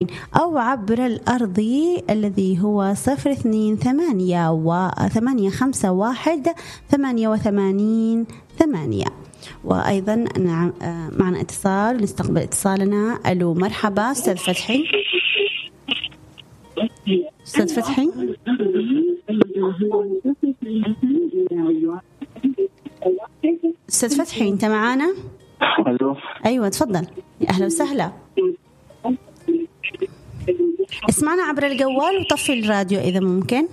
أو عبر الأرضي الذي هو 0285188 وأيضا معنا اتصال، نستقبل اتصالنا. ألو مرحبا أستاذ فتحي. أستاذ فتحي أستاذ فتحي أنت معنا؟ ألو. أيوة تفضل. أهلا وسهلا. اسمعنا عبر الجوال وطفي الراديو إذا ممكن.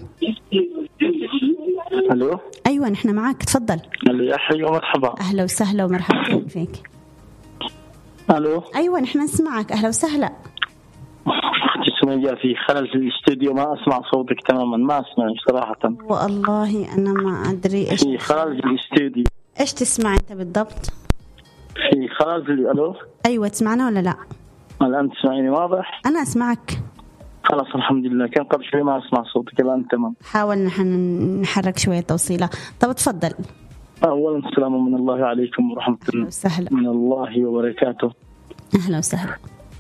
ألو. أيوة نحن معك تفضل. يا حي ومرحبا. أهلا وسهلا ومرحبا فيك. ألو. أيوة نحن نسمعك. أهلا وسهلا. أختي سمية في خلل في الاستوديو، ما أسمع صوتك تماما، ما أسمع صراحة. والله أنا ما أدري إيش في خلل في الاستوديو. إيش تسمع أنت بالضبط؟ في خلل في. ألو. أيوة تسمعنا ولا لا؟ الآن تسمعيني واضح؟ أنا أسمعك. خلاص الحمد لله، كان قبل شوي ما أسمع صوتك، الآن تمام. حاول نحن نحرك شوية توصيلة. طب تفضل. أولا السلام من الله عليكم ورحمة الله من الله وبركاته. أهلا وسهلا.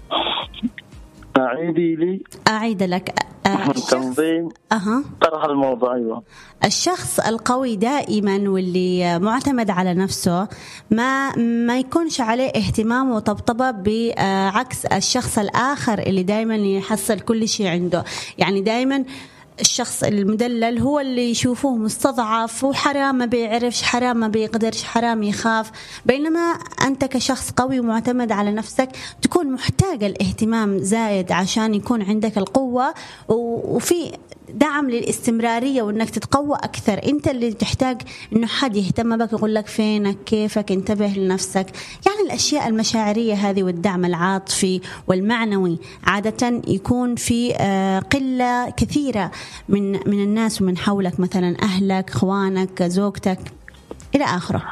أعيدي لي. أعيد لك. تنظيم طرح الموضوع. أيوة. الشخص القوي دائما واللي معتمد على نفسه ما يكونش عليه اهتمام وطبطبة، بعكس الشخص الآخر اللي دائما يحصل كل شيء عنده. يعني دائما الشخص المدلل هو اللي يشوفوه مستضعف وحرام ما بيعرفش، حرام ما بيقدرش، حرام يخاف. بينما أنت كشخص قوي ومعتمد على نفسك تكون محتاج الاهتمام زايد عشان يكون عندك القوة وفي دعم للاستمرارية وإنك تتقوى أكثر. أنت اللي تحتاج إنه حد يهتم بك، يقول لك فينك، كيفك، انتبه لنفسك. يعني الأشياء المشاعرية هذه والدعم العاطفي والمعنوي عادة يكون في قلة كثيرة من الناس ومن حولك، مثلا أهلك، إخوانك، زوجتك إلى آخره.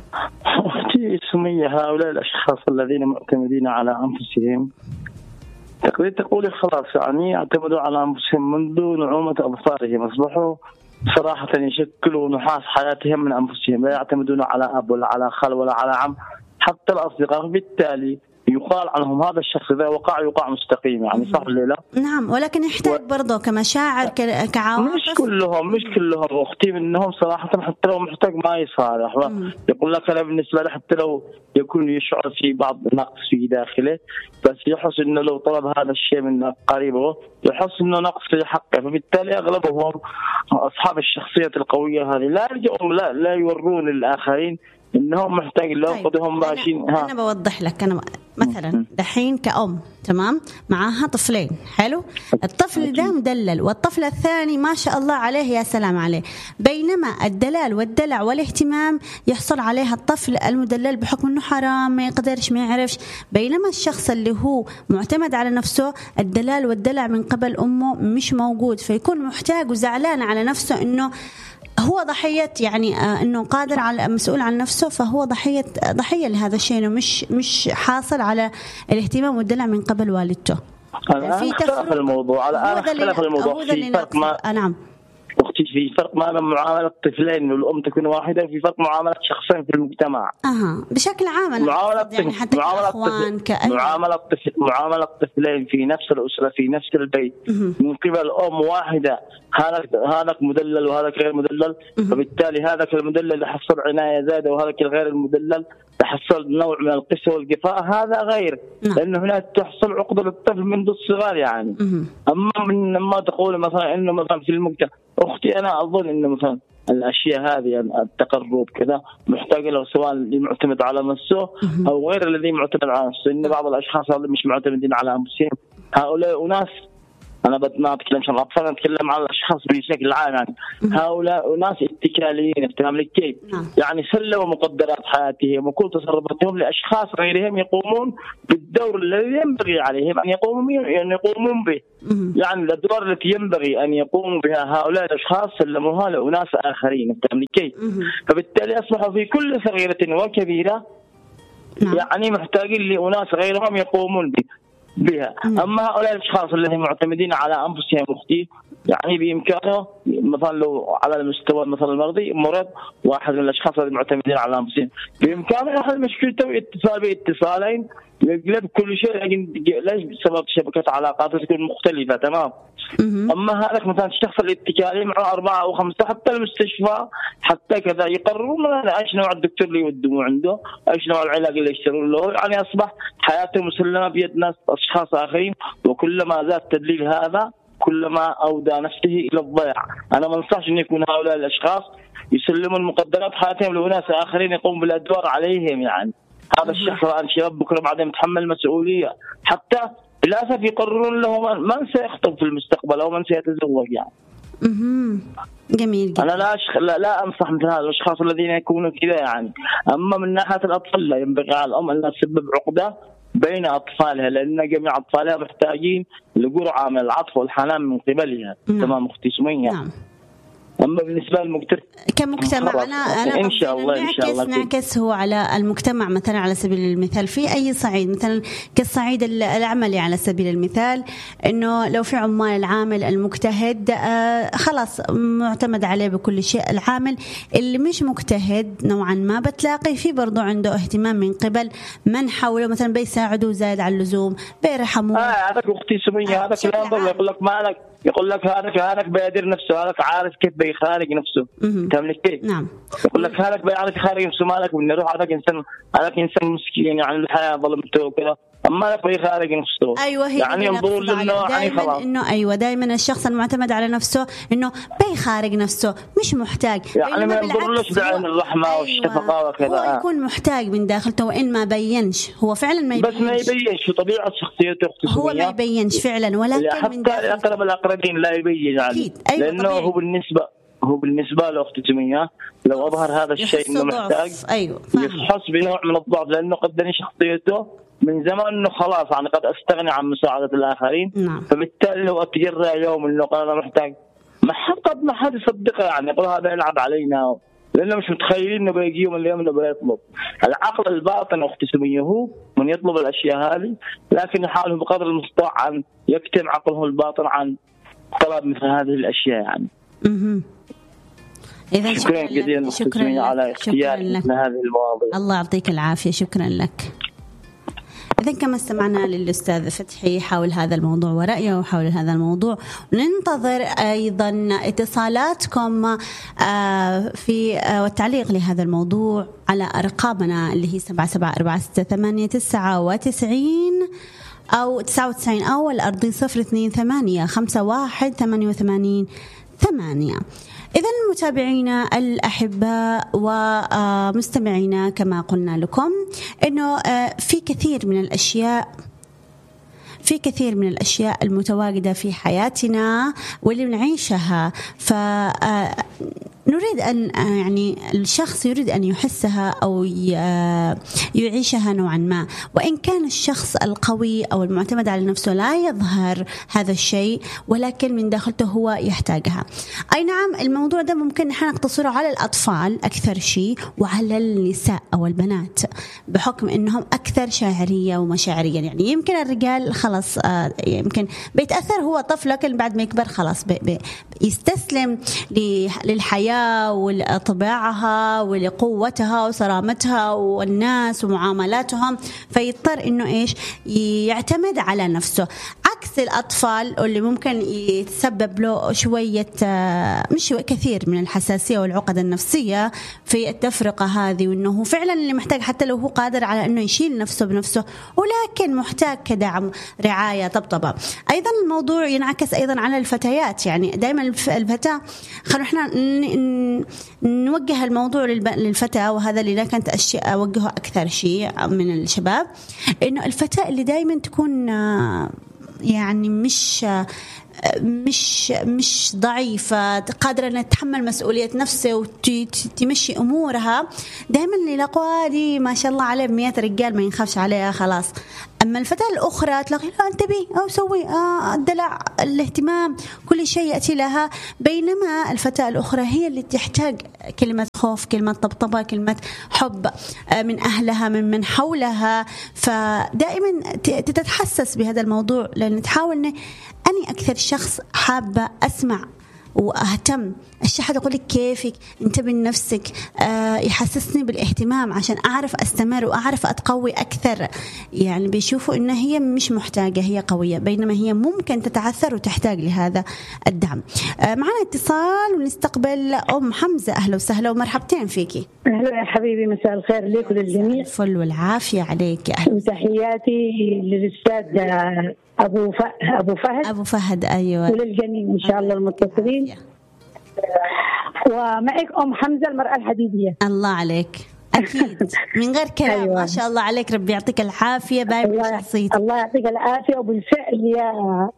أختي سمية، هؤلاء الأشخاص الذين معتمدين على أنفسهم تقدر تقولي خلاص يعني اعتمدوا على أنفسهم منذ نعومة أظفارهم، أصبحوا صراحة يشكلوا نحاس حياتهم من أنفسهم، لا يعتمدون على أب ولا على خال ولا على عم، حتى الأصدقاء. بالتالي يقال عنهم هذا الشخص إذا وقع يقع مستقيم، يعني صح ولا لا؟ نعم، ولكن يحتاج برضه كمشاعر كعواطف. مش كلهم أختي منهم صراحة، حتى لو محتاج ما يصارح، يقول لك أنا بالنسبة له حتى لو يكون يشعر في بعض نقص في داخله، بس يحس إنه لو طلب هذا الشيء من قريبه يحس إنه نقص في حقه. فبالتالي أغلبهم أصحاب الشخصية القوية هذه لا يورون الآخرين إنهم محتاج لهم قدهم ماشين. أنا بوضح لك. أنا مثلا دحين كأم تمام معها طفلين، حلو، الطفل ده مدلل والطفل الثاني ما شاء الله عليه يا سلام عليه، بينما الدلال والدلع والاهتمام يحصل عليها الطفل المدلل بحكم أنه حرام ما يقدرش ما يعرفش. بينما الشخص اللي هو معتمد على نفسه الدلال والدلع من قبل أمه مش موجود، فيكون محتاج وزعلان على نفسه أنه هو ضحية، يعني أنه قادر على مسؤول عن نفسه، فهو ضحية لهذا الشيء، إنه مش حاصل على الاهتمام والدلع من قبل والدته. في اختلاف الموضوع. في فرق نعم أختي، في فرق ما بين معاملة طفلين والأم تكون واحدة، وفي فرق معاملة شخصين في المجتمع. بشكل عام معاملة معاملة طفلين في نفس الأسرة في نفس البيت من قبل أم واحدة، هذاك مدلل وهذاك غير مدلل، فبالتالي هذاك المدلل يحصل عناية زادة وهذاك الغير المدلل يحصل نوع من القسوة والجفاء، هذا غير. لأن هنا تحصل عقدة للطفل منذ الصغر يعني. أما من ما تقول مثلا إنه مثلا في المجتمع، أختي أنا أظن إنه مثلا الأشياء هذه التقرب كذا محتاج له، سواء اللي معتمد على نفسه أو غير الذي معتمد على نفسه. إن بعض الأشخاص اللي مش معتمدين على أنفسهم هؤلاء أناس، أنا ما أتكلم عن الأطفال، أتكلم عن الأشخاص بشكل عام يعني. هؤلاء ناس اتكاليين، تملك كيف يعني سلموا مقدرات حياتهم وكل تصرفاتهم لأشخاص غيرهم يقومون بالدور الذي ينبغي عليهم أن يقومون به. يعني الأدوار التي ينبغي أن يقوموا بها هؤلاء الأشخاص سلموها لأناس آخرين، تملك كيف. فبالتالي أصبحوا في كل صغيرة وكبيرة يعني محتاجين لأناس غيرهم يقومون بها. أما هؤلاء الأشخاص الذين معتمدين على أنفسهم أختي يعني بإمكانه مثلا لو على المستوى مثلا المرضي مرض واحد من الأشخاص المعتمدين على أنفسهم، بإمكانه يحل مشكلته باتصال باتصالين يقلب كل شيء، لكن ليش بسبب شبكة علاقات تكون مختلفة تمام. أما هذاك مثلا الشخص الاتكالي معه 4 أو 5 حتى المستشفى حتى كذا يقررون ايش نوع الدكتور اللي يودوه عنده، ايش نوع العلاج اللي يشترون له، يعني اصبح حياته مسلمه بيد ناس اشخاص اخرين، وكلما زاد تدليل هذا كلما اودى نفسه الى الضياع. انا ما انصحش ان يكون هؤلاء الاشخاص يسلموا المقدرات حياتهم لناس اخرين يقوم بالادوار عليهم. يعني هذا الشخص الان شاب بكره بعدين يتحمل مسؤوليه، حتى للاسف يقررون له من سيخطب في المستقبل او من سيتزوج. يعني جميل جدا. أنا لا أنصح مثل هذا الأشخاص الذين يكونوا كذا. يعني أما من ناحية الأطفال لا ينبغي على الأم أن لا تسبب عقدة بين أطفالها، لأن جميع أطفالها محتاجين لجرعة من العطف والحنان من قبلها. تمام أختي سمية. نعم. أما بالنسبة للمجتمع كمجتمع أنا إن شاء الله نعكس هو على المجتمع مثلا على سبيل المثال في أي صعيد، مثلا كالصعيد العملي على سبيل المثال، إنه لو في عمال العامل المجتهد خلاص معتمد عليه بكل شيء. العامل اللي مش مجتهد نوعا ما بتلاقي في برضو عنده اهتمام من قبل من حوله، مثلا بيساعدوا زايد على اللزوم، بيرحموه. هذا أختي سمية هذا كلام يقول لك مالك، يقول لك هذاك بيدير نفسه، هذاك عارف كيف بيخارج نفسه. تملك كيف؟ نعم. يقول لك هذاك بيعرف يخارج نفسه، مالك بنروح هذاك إنسان مسكين يعني الحياة ظلمته وكذا، أما لك بيخارج نفسه. أيوة يعني ينظرون لأنه دائما إنه أيوة دائما الشخص المعتمد على نفسه إنه بيخارج نفسه مش محتاج، يعني ما ينظرلوش بعين الرحمة والشفقة وكذا. هو يكون محتاج من داخلته وإن ما بينش، هو فعلا ما يبينش، بس ما يبينش في طبيعة شخصيته هو ما يبينش فعلا، ولكن حتى أقرب الأقربين لا يبين يعني. أكيد. أيوة لأنه طبيعي. هو بالنسبة له أختي سمية لو أظهر هذا الشيء إنه محتاج يحس بنوع من الضعف، لأنه قدني شخصيته من زمان إنه خلاص يعني قد أستغني عن مساعدة الآخرين. نعم. فبالتالي لو أتجرأ يوم إنه قال أنا محتاج ما حد يصدقه، يعني يقول هذا يلعب علينا، لأنه مش متخيلين إنه بيجي يوم اليوم إنه بيطلب. العقل الباطن أختي سمية هو من يطلب الأشياء هذه، لكن يحاول بقدر المستطاع أن يكتم عقله الباطن عن طلب مثل هذه الأشياء يعني. إذا شكرا جزيلا على اختيارك لهذه المواضيع. الله يعطيك العافية، شكرا لك. إذا كما استمعنا للأستاذ فتحي حول هذا الموضوع ورأيه حول هذا الموضوع، ننتظر أيضا اتصالاتكم في والتعليق لهذا الموضوع على أرقامنا اللي هي 77468999 أو 99 أو الأرضي 028518888. إذن متابعينا الأحباء ومستمعينا كما قلنا لكم إنه في كثير من الأشياء المتواجدة في حياتنا واللي بنعيشها، نريد أن يعني الشخص يريد أن يحسها أو يعيشها نوعا ما، وإن كان الشخص القوي أو المعتمد على نفسه لا يظهر هذا الشيء، ولكن من داخلته هو يحتاجها. أي نعم، الموضوع ده ممكن نحن نقتصره على الأطفال أكثر شيء وعلى النساء أو البنات، بحكم أنهم أكثر شاعرية ومشاعرية. يعني يمكن الرجال خلاص يمكن بيتأثر هو طفل، لكن بعد ما يكبر خلاص يستسلم للحياة ولطباعها ولقوتها وصرامتها والناس ومعاملاتهم، فيضطر إنه إيش يعتمد على نفسه، عكس الأطفال اللي ممكن يتسبب له شوية مش كثير من الحساسية والعقد النفسية في التفرقة هذه، وإنه فعلا اللي محتاج حتى لو هو قادر على إنه يشيل نفسه بنفسه، ولكن محتاج كدعم رعاية طبطبة. أيضا الموضوع ينعكس أيضا على الفتيات، يعني دائما الفتاة خلونا إحنا نوجه الموضوع للفتاة، وهذا اللي كانت أوجهه أكثر شيء من الشباب، إنه الفتاة اللي دائما تكون يعني مش ضعيفة، قادرة أن تتحمل مسؤولية نفسها وتمشي أمورها، دائما اللي لقوها دي ما شاء الله عليه 100 رجال ما ينخافش عليها خلاص. أما الفتاة الأخرى تلاقي لا انتبه أو سوي الدلع الاهتمام كل شيء يأتي لها، بينما الفتاة الأخرى هي اللي تحتاج كلمة خوف، كلمة طبطبة، كلمة حب من أهلها من حولها. فدائما تتحسس بهذا الموضوع، لأن تحاول أن أني أكثر شخص حابة أسمع وأهتم. الشيء حد يقول لك كيفك، انتبه لنفسك، يحسسني بالاهتمام عشان أعرف أستمر وأعرف أتقوي أكثر. يعني بيشوفوا إن هي مش محتاجة، هي قوية، بينما هي ممكن تتعثر وتحتاج لهذا الدعم. معنا اتصال ونستقبل أم حمزة. أهلا وسهلا ومرحبتين فيكي. أهلا يا حبيبي، مساء الخير لك وللجميع. الفل والعافية عليك. أهلا وتحياتي للأستاذ أبو فهد أيوة، وللجميع إن شاء الله المتصلين. ومعك أم حمزة المرأة الحديدية. الله عليك، أكيد من غير كلام. أيوة. ما شاء الله عليك، ربي يعطيك العافية. باين شخصيتك. الله يعطيك العافية. وبالفعل يا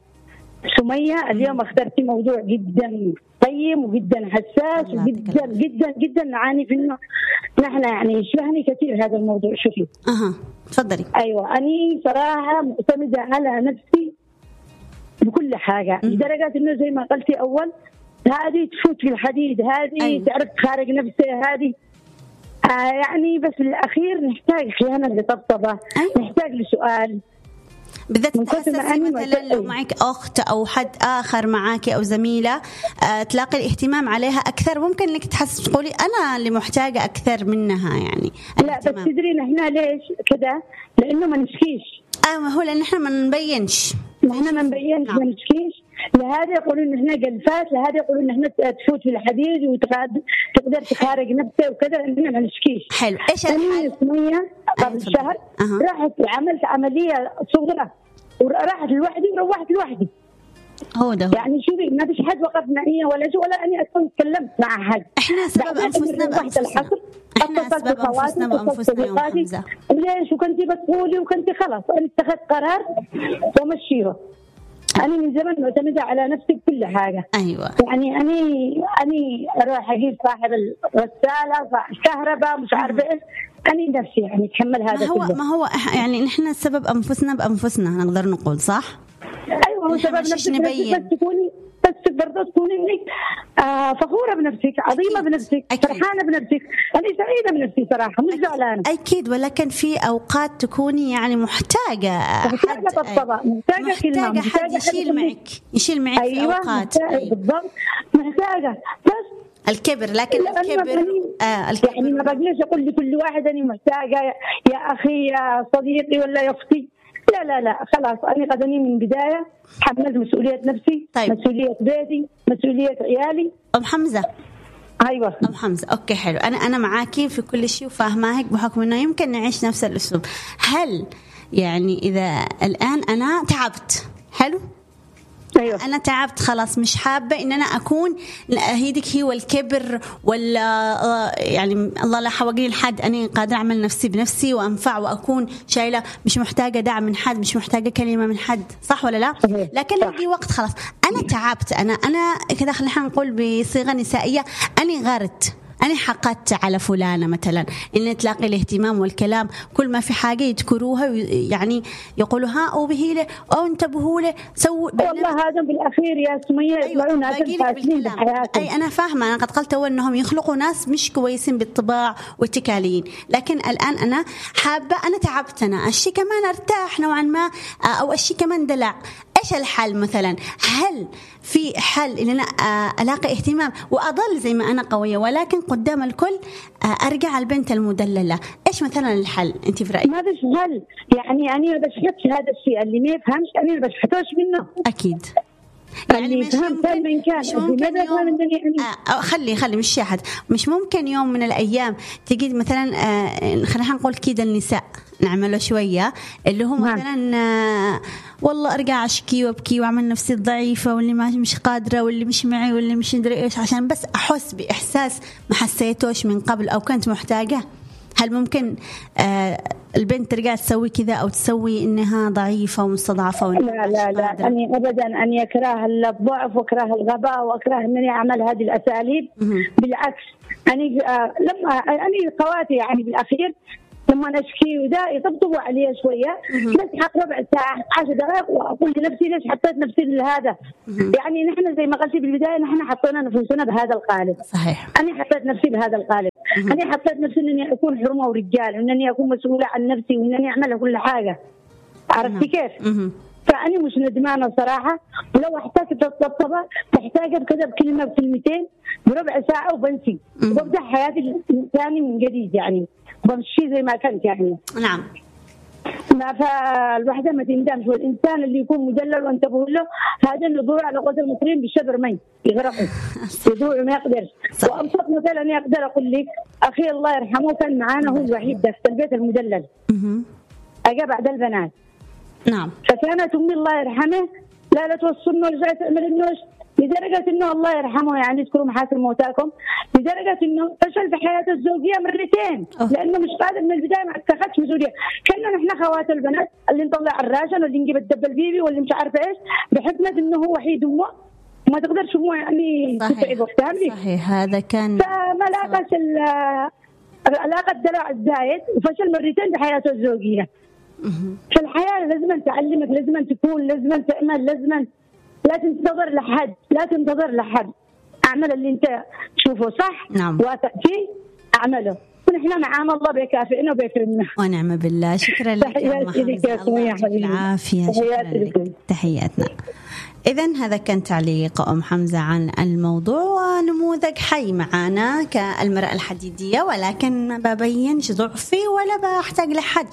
سمية اليوم اخترتي موضوع جدا طيب وجدا حساس وجدا جدا جدا نعاني في انه نحن يعني يشبهني كثير هذا الموضوع. شوفي تفضلي. ايوه، اني صراحه معتمده على نفسي بكل حاجه لدرجه انه زي ما قلتي اول، هذه تفوت في الحديد، هذه تعرف تخارج نفسها، هذه يعني بس الاخير نحتاج احيانا لطبطبه، نحتاج لسؤال. بالذات تحسسي مثلا لو معك أخت أو حد آخر معك أو زميلة تلاقي الاهتمام عليها أكثر، ممكن إنك تحس تقولي أنا اللي محتاجة أكثر منها. يعني لا بس تدرين إحنا ليش كده؟ لأنه ما نشكيش. ما هو لأن إحنا ما نبينش. إحنا ما نبينش، ما نشكيش. لهذا يقولون إن إحنا جلفات، لهذا يقولون إن إحنا تفوت في الحديد وتقدر تخارج نفسها وكذا، إحنا ما نشكيش. حلو. إيش الحل؟ سمية قبل شهر راحت عملت عملية صغرى وراحت لوحدي وروحت لوحدي. هو ده يعني شوفي ما فيش حد وقف معي ولا أني أصلا تكلمت مع حد. إحنا سبب أنفسنا بأنفسنا. إحنا سبب أنفسنا بأنفسنا يا حمزة. وليش وكنتي بتقولي وكنتي خلاص أنا اتخذت قرار ومشيها. أنا من زمان معتمدة على نفسي بكل حاجة. أيوة. يعني أني أروح أجيب صاحب الغسالة، صاحب الكهرباء، مش عارفة إيش. أنا نفسي يعني أتحمل هذا كله. ما هو يعني نحن السبب أنفسنا بأنفسنا نقدر نقول صح؟ أيوة، هو سبب نفسك. بس برضه تكوني إنك فخورة بنفسك، عظيمة بنفسك، فرحانة بنفسك. أنا سعيدة بنفسي صراحة، مش زعلانة. أكيد، ولكن في أوقات تكوني يعني محتاجة طبطبة، محتاجة حد يشيل معك في أوقات. بالضبط، محتاجة بس الكبر. لكن الكبر يعني ما بقدرش أقول لكل واحد أنا محتاجة يا أخي يا صديقي ولا يا أختي. لا خلاص، أنا قدني من بداية حملت مسؤولية نفسي. طيب. مسؤولية بيتي، مسؤولية عيالي. أم حمزة. أيوة أم حمزة، أوكي حلو. أنا معاكي في كل شيء وفاهماك، بحكم إنه يمكن نعيش نفس الأسلوب. هل يعني إذا الآن أنا تعبت، حلو، أيوة. أنا تعبت خلاص، مش حابة إن أنا أكون هيدك هي والكبر ولا يعني الله لا حوقني لحد، أنا قادرة أعمل نفسي بنفسي وأنفع وأكون شايلة، مش محتاجة دعم من حد، مش محتاجة كلمة من حد، صح ولا لا؟ لكن لقي وقت خلاص أنا تعبت، أنا كده خلينا نقول بصيغة نسائية، أنا غرت، أنا حقدت على فلانة مثلا، إن تلاقي الاهتمام والكلام كل ما في حاجة يذكروها يعني يقولوا ها أو بهيلة أو انتبهوا له سووا. والله هذا بالأخير يا سمية يطلعون أي أنا فاهمة. أنا قد قلت أول أنهم يخلقوا ناس مش كويسين بالطباع والتكالين، لكن الآن أنا حابة، أنا تعبت، أنا الشيء كمان أرتاح نوعا ما، أو الشيء كمان دلع. إيش الحل مثلا؟ هل في حل إن أنا ألاقي اهتمام وأضل زي ما أنا قوية، ولكن قدام الكل أرجع البنت المدللة؟ إيش مثلا الحل أنت في رأيك؟ ما فيش حل. يعني أنا بشحتش هذا الشيء اللي ما يفهمش، أنا بشحتوش منه. أكيد. يعني مش ممكن يوم خلي مش شاهد، مش ممكن يوم من الأيام تجي مثلا خلينا نقول كده النساء نعمله شوية اللي هو مثلا والله أرجع أشكي وأبكي وأعمل نفسي ضعيفة واللي مش قادرة واللي مش معي واللي مش ندري إيش، عشان بس أحس بإحساس ما حسيتوش من قبل أو كنت محتاجة. هل ممكن البنت ترجع تسوي كذا أو تسوي إنها ضعيفة ومستضعفة؟ لا أنا أبدا أني أكره الضعف وأكره الغباء وأكره أنني أعمل هذه الأساليب. بالعكس، لما خواتي يعني بالأخير لما نشكي ودا يطبطبوا علي شوية، بس حق ربع ساعة 10 دقائق وأقول لنفسي ليش حطيت نفسي لهذا. يعني نحن زي ما قلت بالبداية نحن حطينا نفسنا بهذا القالب. صحيح. أنا حطيت نفسي بهذا القالب. أنا حطيت نفسي إنني أكون حرمة ورجال، وإنني أكون مسؤولة عن نفسي، وإنني أعمل كل حاجة. عرفتي كيف؟ فأنا مش ندمانة صراحة. ولو احتاجت الطبطبة بحتاجها بكذا بكلمة بكلمتين بربع ساعة وبنسي وببدأ حياتي ثاني من جديد، يعني بمشي زي ما كنت يعني. نعم. ما فالوحدة ما تندمش، والإنسان اللي يكون مدلل وانتبهوا له هذا اللي يضوع على قدر المصريين بالشبر مي يغرقوا يضوع ما يقدرش. وأبسط مثال أنا أقدر أقول لك أخي الله يرحمه كان معانا هو الوحيد ده في البيت المدلل أجا بعد البنات. نعم. فكانت أمي الله يرحمه لا توصلنا ولا تعمل النوش، لدرجة إنه الله يرحمه يعني اذكروا محاسن موتاكم، لدرجة إنه فشل في حياته الزوجية مرتين لأنه مش قادر من البداية ما اتخذش مسؤولية. كنا نحن خوات البنات اللي نطلع الراشن واللي نجيب الدبل بيبي واللي مش عارفة إيش، بحكمة إنه هو وحيد أمه ما تقدرش أمه يعني تتعب وقتها. صحيح هذا كان. فما لاقش العلاقة الدلع الزايد وفشل مرتين بحياته الزوجية. فالحياة لازم تعلمك، لازم تكون، لازم تعمل، لازم لا تنتظر لحد. اعمل اللي انت تشوفه صح. نعم. واثق فيه اعمله، ونحن معانا الله بيكافئنا وبيكرمنا ونعم بالله. شكرا لك يا أم حمزة، الله يعطيك العافية. شكرا لك. تحياتنا. إذن هذا كان تعليق أم حمزة عن الموضوع، ونموذج حي معانا كالمرأة الحديدية، ولكن ببين ضعفي ولا بحتاج لحد،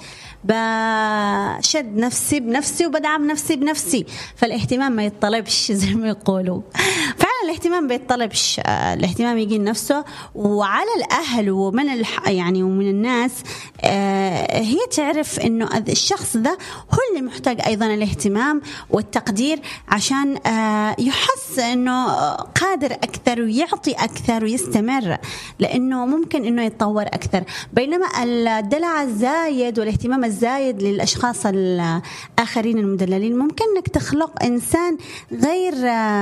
بشد نفسي بنفسي وبدعم نفسي بنفسي. فالاهتمام ما يتطلبش زي ما يقولوا، فعلا الاهتمام بيتطلبش، الاهتمام يجي نفسه. وعلى الأهل ومن يعني ومن الناس هي تعرف إنه الشخص ده هو اللي محتاج أيضا الاهتمام والتقدير عشان يحس إنه قادر أكثر ويعطي أكثر ويستمر، لأنه ممكن إنه يتطور أكثر. بينما الدلع الزايد والاهتمام الزايد للأشخاص الآخرين المدللين ممكن إنك تخلق إنسان غير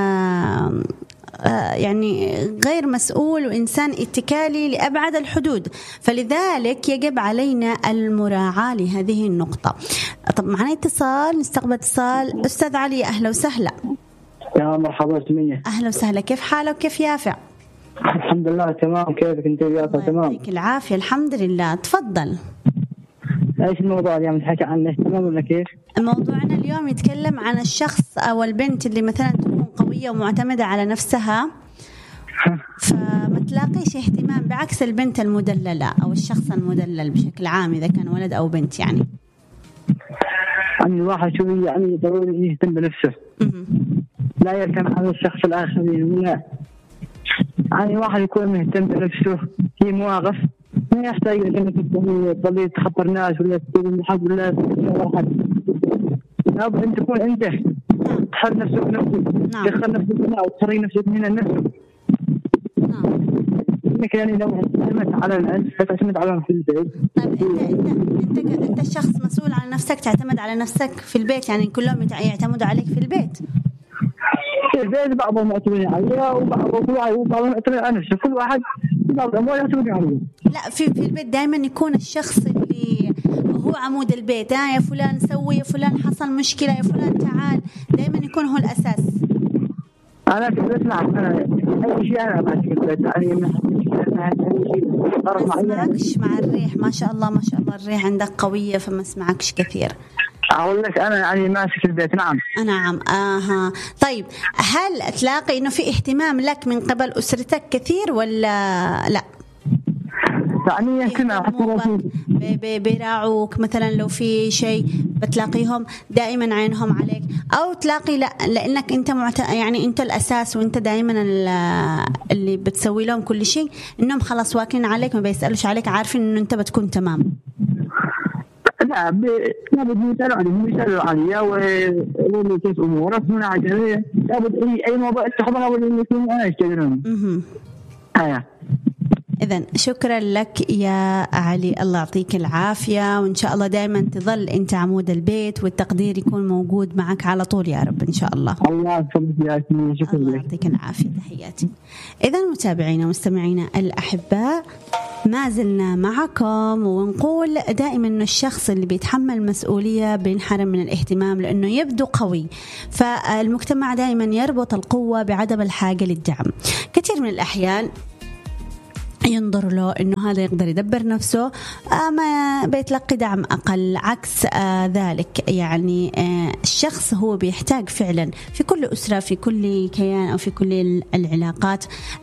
يعني غير مسؤول وإنسان اتكالي لأبعد الحدود. فلذلك يجب علينا المراعاة لهذه النقطة. طب معنا اتصال، نستقبل اتصال. أستاذ علي أهلا وسهلا. يا مرحبا سمية. أهلا وسهلا، كيف حالك وكيف يافع؟ الحمد لله تمام، كيفك انت يا تمام؟ يعطيك العافية الحمد لله. تفضل. ايش الموضوع اليوم نحكي عنه تمام ولا كيف؟ موضوعنا اليوم يتكلم عن الشخص أو البنت اللي مثلا تكون قوية ومعتمدة على نفسها فما تلاقيش اهتمام، بعكس البنت المدللة أو الشخص المدلل بشكل عام إذا كان ولد أو بنت. يعني الواحد شو يعني ضروري يهتم بنفسه، لا يهتم على الشخص الآخرين. ولا يعني واحد يكون مهتم بنفسه في مواقف ما يحتاج انك تضل تخبر ناس ولا تقول حد ولا واحد. لابد ان تكون انت تحر نفسك بنفسك، تدخل نفسك هنا وتخرج نفسك من النفس. انك يعني لو اعتمدت على الناس فتعتمد على في البيت. طيب انت شخص مسؤول عن نفسك، تعتمد على نفسك في البيت، يعني كلهم يعتمدوا عليك في البيت. في البيت بعضهم معتمدين عليها وبعضهم معتمد على نفسه، كل واحد بعضهم يعتمد عليه. لا في البيت دائما يكون الشخص اللي هو عمود البيت. يا فلان سوي، يا فلان حصل مشكلة، يا فلان تعال، دائما يكون هو الأساس. أنا في البيت نعم، أنا أي شيء أنا ماسك البيت، يعني ما اسمعكش مع الريح. ما شاء الله ما شاء الله الريح عندك قوية فما اسمعكش كثير. أقول لك أنا يعني ماسك البيت. نعم. نعم. طيب هل تلاقي إنه في اهتمام لك من قبل أسرتك كثير ولا لا؟ يعني اهتمام بيراعوك مثلا لو في شيء بتلاقيهم دائما عينهم عليك، أو تلاقي لا لأنك أنت يعني أنت الأساس وأنت دائما اللي بتسوي لهم كل شيء، إنهم خلاص واكلين عليك ما بيسألوش عليك، عارفين إنه أنت بتكون تمام. لا لابد يسألوا عليا ويقولوا كيف أمورك هنا عجلية. لابد أي موضوع تحضر لابد أن يكون أنا أشتغلون. إذن شكرا لك يا علي، الله يعطيك العافية، وإن شاء الله دائما تظل أنت عمود البيت والتقدير يكون موجود معك على طول يا رب إن شاء الله. الله يسلمك، شكرا لك. الله يعطيك العافية، تحياتي. إذن متابعينا ومستمعينا الأحباء، ما زلنا معكم ونقول دائما أن الشخص اللي بيتحمل مسؤولية بينحرم من الاهتمام لأنه يبدو قوي. فالمجتمع دائما يربط القوة بعدم الحاجة للدعم. كثير من الأحيان ينظر له إنه هذا يقدر يدبر نفسه، ما بيتلقي دعم أقل. عكس ذلك يعني الشخص هو بيحتاج فعلا في كل أسرة، في كل كيان أو في كل العلاقات،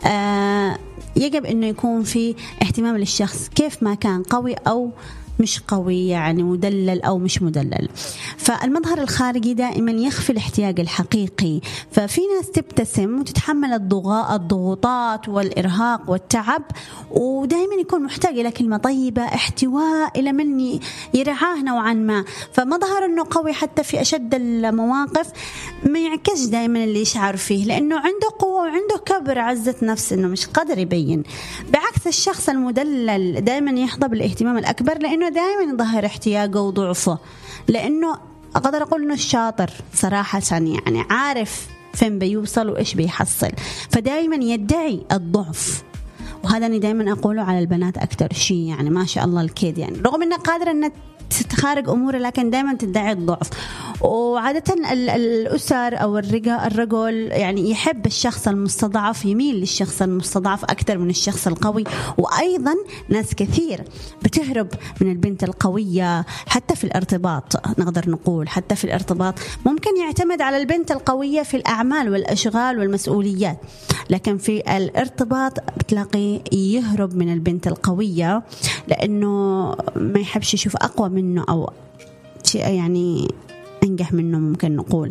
يجب إنه يكون في اهتمام للشخص كيف ما كان قوي أو مش قوي، يعني مدلل أو مش مدلل. فالمظهر الخارجي دائما يخفي الاحتياج الحقيقي. ففي ناس تبتسم وتتحمل الضغوطات والإرهاق والتعب، ودائما يكون محتاج إلى كلمة طيبة، احتواء، إلى من يرعاه نوعا ما. فمظهر أنه قوي حتى في أشد المواقف ما يعكس دائما اللي يشعر فيه، لأنه عنده قوة وعنده كبر، عزة نفس، أنه مش قادر يبين. بعكس الشخص المدلل دائما يحظى بالاهتمام الأكبر، لأنه دائما يظهر احتياجه وضعفه، لأنه أقدر أقول أنه الشاطر صراحة، يعني عارف فين بيوصل وإيش بيحصل، فدائما يدعي الضعف. وهذا أنا دائما أقوله على البنات أكتر شيء، يعني ما شاء الله الكيد، يعني رغم أنها قادرة أن تخارج أموره لكن دائما تدعي الضعف. وعادة الأسر أو الرجل يعني يحب الشخص المستضعف، يميل للشخص المستضعف أكثر من الشخص القوي. وأيضا ناس كثير بتهرب من البنت القوية حتى في الارتباط، نقدر نقول حتى في الارتباط ممكن يعتمد على البنت القوية في الأعمال والأشغال والمسؤوليات، لكن في الارتباط بتلاقي يهرب من البنت القوية لأنه ما يحبش يشوف أقوى منه أو شيء يعني أنجح منه ممكن نقول.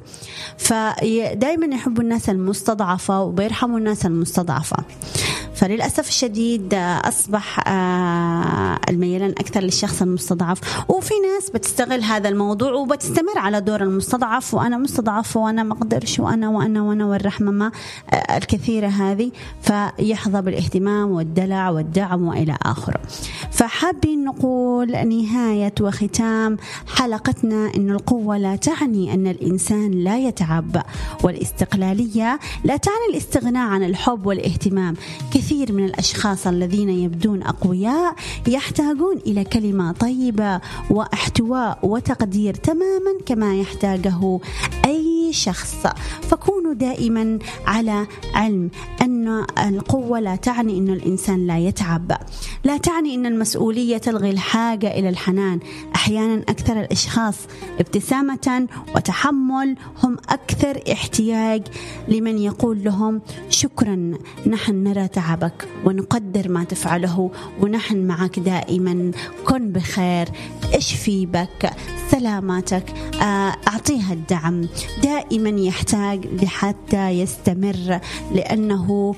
فدائما يحبوا الناس المستضعفة وبيرحموا الناس المستضعفة. فللأسف الشديد أصبح الميلان أكثر للشخص المستضعف. وفي ناس بتستغل هذا الموضوع وبتستمر على دور المستضعف، وأنا مستضعف وأنا ما أقدرش وأنا والرحمة الكثيرة هذه، فيحظى بالاهتمام والدلع والدعم وإلى آخره. فحابين نقول نهاية وختام حلقتنا إن القوة لا تعني أن الإنسان لا يتعب، والاستقلالية لا تعني الاستغناء عن الحب والاهتمام. كثير من الأشخاص الذين يبدون أقوياء يحتاجون إلى كلمة طيبة واحتواء وتقدير تماما كما يحتاجه أي شخص. فكونوا دائما على علم أن القوة لا تعني أن الإنسان لا يتعب، لا تعني أن المسؤولية تلغي الحاجة إلى الحنان. أحيانا أكثر الأشخاص ابتسامة وتحمل هم أكثر احتياج لمن يقول لهم شكرا، نحن نرى تعبك ونقدر ما تفعله ونحن معك دائما، كن بخير، اشفي بك، سلاماتك، أعطيها الدعم. دائما يحتاج لحتى يستمر، لأنه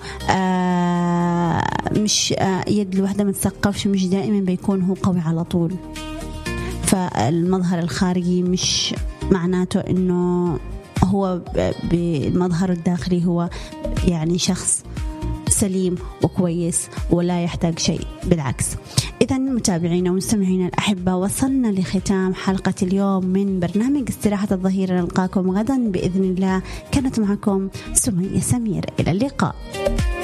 مش يد الوحدة ما تثقفش، مش دائما بيكون هو قوي على طول. فالمظهر الخارجي مش معناته إنه هو بالمظهر الداخلي هو يعني شخص سليم وكويس ولا يحتاج شيء، بالعكس. إذا متابعينا ومستمعينا الأحبة، وصلنا لختام حلقة اليوم من برنامج استراحة الظهيرة. نلقاكم غدا بإذن الله. كانت معكم سمية سمير، إلى اللقاء.